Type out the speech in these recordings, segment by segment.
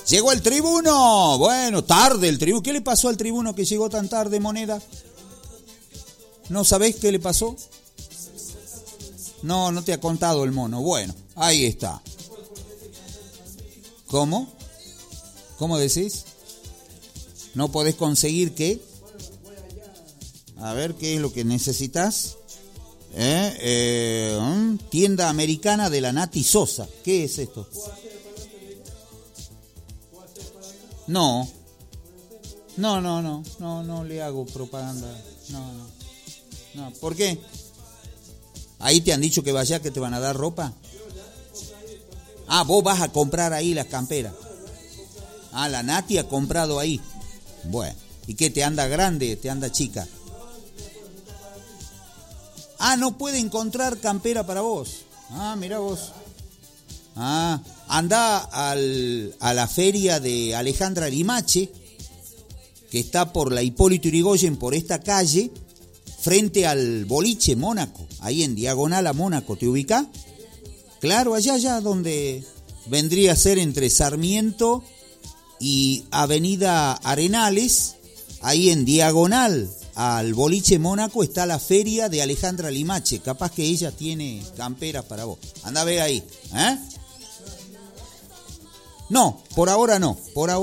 Llegó el tribuno. Bueno, tarde el tribuno. ¿Qué le pasó al tribuno que llegó tan tarde, Moneda? ¿No sabés qué le pasó? No, no te ha contado el mono. Bueno, ahí está. ¿Cómo? ¿Cómo decís? ¿No podés conseguir qué? A ver, ¿qué es lo que necesitas? Tienda americana de la Nati Sosa. ¿Qué es esto? No le hago propaganda. No. ¿Por qué? ¿Ahí te han dicho que vaya, que te van a dar ropa? Ah, vos vas a comprar ahí las camperas. Ah, la Nati ha comprado ahí. Bueno, ¿y qué? ¿Te anda grande? ¿Te anda chica? Ah, no puede encontrar campera para vos. Ah, mirá vos. Ah, anda a la feria de Alejandra Limache, que está por la Hipólito Yrigoyen, por esta calle, frente al boliche Mónaco, ahí en diagonal a Mónaco, ¿te ubicás? Claro, allá donde vendría a ser entre Sarmiento y Avenida Arenales, ahí en diagonal al boliche Mónaco está la feria de Alejandra Limache. Capaz que ella tiene camperas para vos. Anda a ver ahí, ¿eh? No, por ahora no.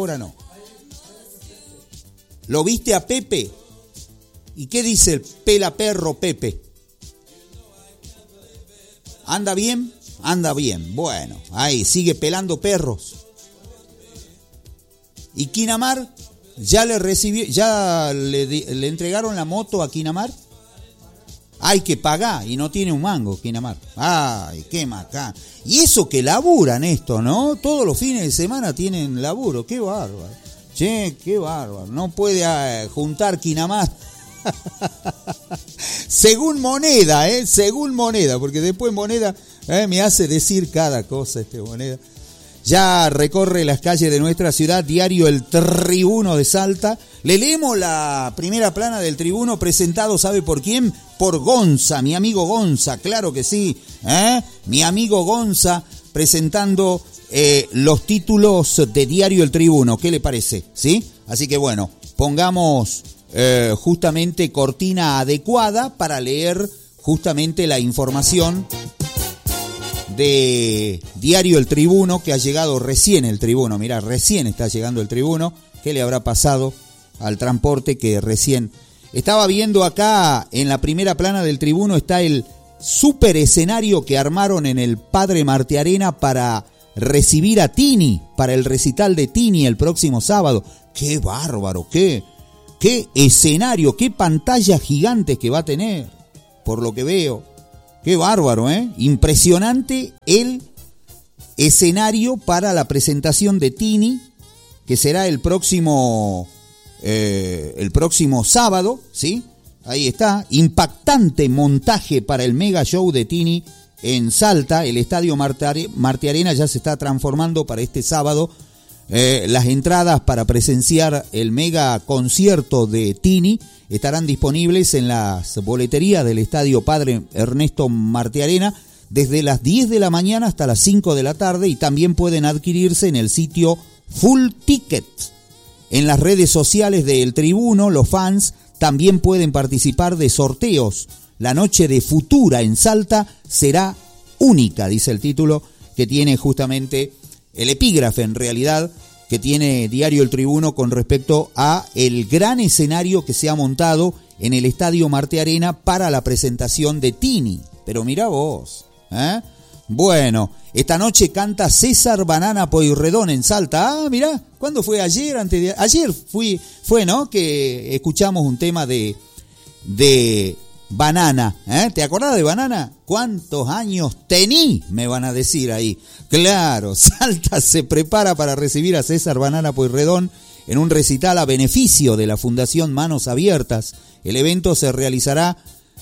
¿Lo viste a Pepe? ¿Y qué dice el pelaperro Pepe? ¿Anda bien? Anda bien. Bueno, ahí sigue pelando perros. ¿Y Kinamar? ¿Ya le recibió, ya le entregaron la moto a Kinamar? Hay que pagar y no tiene un mango, Kinamar. Ay, qué macán. Y eso que laburan esto, ¿no? Todos los fines de semana tienen laburo. Qué bárbaro. Che, qué bárbaro. No puede juntar Kinamar. Según Moneda, según Moneda, porque después Moneda me hace decir cada cosa Moneda. Ya recorre las calles de nuestra ciudad diario El Tribuno de Salta. Le leemos la primera plana del Tribuno presentado, ¿sabe por quién? Por Gonza, mi amigo Gonza, claro que sí. Mi amigo Gonza presentando los títulos de diario El Tribuno. ¿Qué le parece? ¿Sí? Así que bueno, pongamos justamente cortina adecuada para leer justamente la información de diario El Tribuno, que ha llegado recién el Tribuno. Mirá, recién está llegando el Tribuno. ¿Qué le habrá pasado al transporte que recién? Estaba viendo acá en la primera plana del Tribuno, está el super escenario que armaron en el Padre Martiarena para recibir a Tini, para el recital de Tini el próximo sábado. ¡Qué bárbaro! ¡Qué escenario! ¡Qué pantallas gigantes que va a tener! Por lo que veo. Qué bárbaro, impresionante el escenario para la presentación de Tini, que será el próximo sábado, ¿sí? Ahí está, impactante montaje para el mega show de Tini en Salta. El estadio Martiarena ya se está transformando para este sábado. Las entradas para presenciar el mega concierto de Tini estarán disponibles en las boleterías del Estadio Padre Ernesto Martiarena desde las 10 de la mañana hasta las 5 de la tarde, y también pueden adquirirse en el sitio Full Ticket. En las redes sociales de El Tribuno, los fans también pueden participar de sorteos. La noche de Futura en Salta será única, dice el título, que tiene justamente el epígrafe en realidad que tiene diario El Tribuno con respecto a el gran escenario que se ha montado en el Estadio Martiarena para la presentación de Tini. Pero mirá vos, Bueno, esta noche canta César Banana Pueyrredón en Salta. Ah, mirá, ¿cuándo fue? Ayer, ayer fue, ¿no? Que escuchamos un tema de Banana, ¿te acordás de Banana? ¿Cuántos años tení? Me van a decir ahí. Claro, Salta se prepara para recibir a César Banana Pueyrredón en un recital a beneficio de la Fundación Manos Abiertas. El evento se realizará,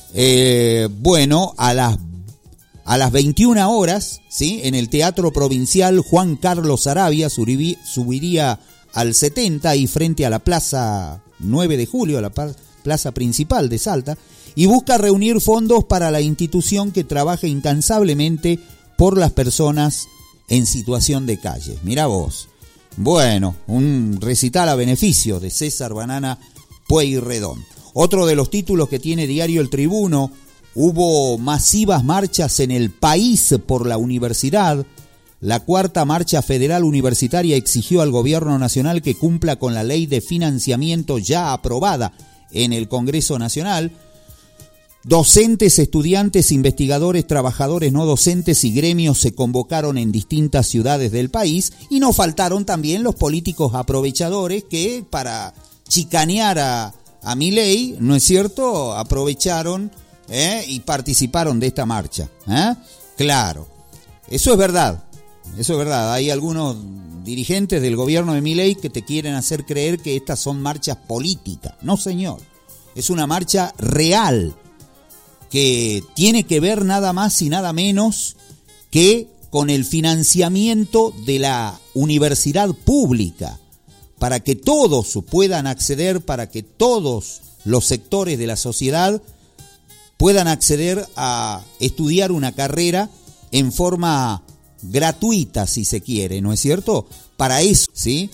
a las 21 horas, ¿sí? En el Teatro Provincial Juan Carlos Arabia, subiría al 70 y frente a la Plaza 9 de Julio, a la plaza principal de Salta, y busca reunir fondos para la institución que trabaja incansablemente por las personas en situación de calle. Mirá vos. Bueno, un recital a beneficio de César Banana Pueyrredón. Otro de los títulos que tiene Diario El Tribuno: hubo masivas marchas en el país por la universidad. La cuarta marcha federal universitaria exigió al gobierno nacional que cumpla con la ley de financiamiento ya aprobada en el Congreso Nacional. Docentes, estudiantes, investigadores, trabajadores no docentes y gremios se convocaron en distintas ciudades del país, y no faltaron también los políticos aprovechadores que, para chicanear a Milei, ¿no es cierto?, aprovecharon y participaron de esta marcha. Claro, eso es verdad. Eso es verdad, hay algunos dirigentes del gobierno de Milei que te quieren hacer creer que estas son marchas políticas. No, señor, es una marcha real que tiene que ver nada más y nada menos que con el financiamiento de la universidad pública, para que todos puedan acceder, para que todos los sectores de la sociedad puedan acceder a estudiar una carrera en forma gratuita, si se quiere, ¿no es cierto? Para eso, ¿sí?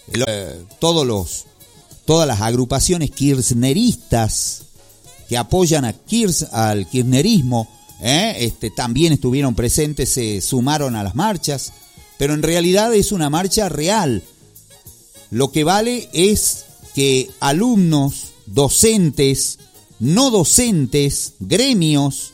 Todas las agrupaciones kirchneristas que apoyan al kirchnerismo, también estuvieron presentes, se sumaron a las marchas, pero en realidad es una marcha real. Lo que vale es que alumnos, docentes, no docentes, gremios,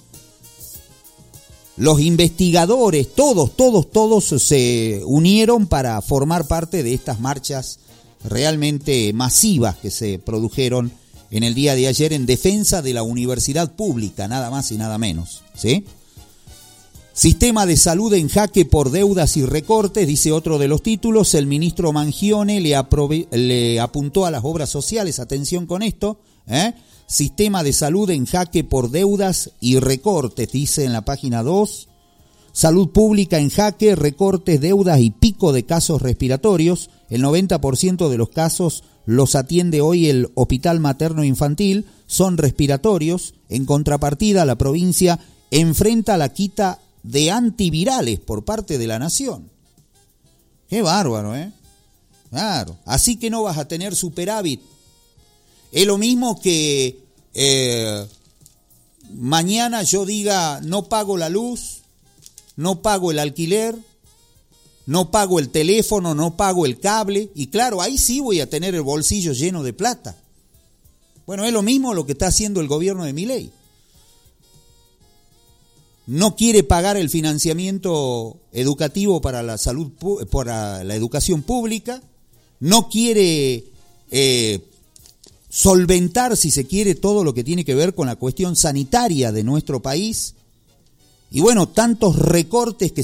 los investigadores, todos se unieron para formar parte de estas marchas realmente masivas que se produjeron en el día de ayer en defensa de la universidad pública, nada más y nada menos, ¿sí? Sistema de salud en jaque por deudas y recortes, dice otro de los títulos. El ministro Mangione le apuntó a las obras sociales, atención con esto, Sistema de salud en jaque por deudas y recortes, dice en la página 2. Salud pública en jaque, recortes, deudas y pico de casos respiratorios. El 90% de los casos los atiende hoy el Hospital Materno Infantil, son respiratorios. En contrapartida, la provincia enfrenta la quita de antivirales por parte de la nación. Qué bárbaro, Claro, así que no vas a tener superávit. Es lo mismo que mañana yo diga: no pago la luz, no pago el alquiler, no pago el teléfono, no pago el cable, y claro, ahí sí voy a tener el bolsillo lleno de plata. Bueno, es lo mismo lo que está haciendo el gobierno de Milei. No quiere pagar el financiamiento educativo para la salud, para la educación pública, no quiere solventar, si se quiere, todo lo que tiene que ver con la cuestión sanitaria de nuestro país. Y bueno, tantos recortes que